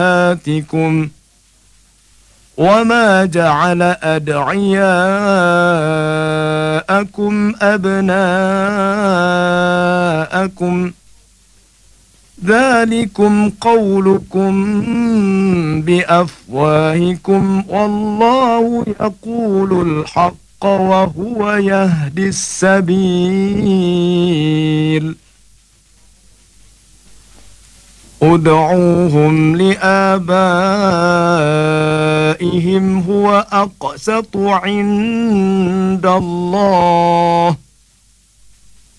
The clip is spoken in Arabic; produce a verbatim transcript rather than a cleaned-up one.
آتكم وما جعل أدعياءكم أبناءكم ذلكم قولكم بأفواهكم والله يقول الحق وهو يهدي السبيل ادعوهم لآبائهم هو أقسط عند الله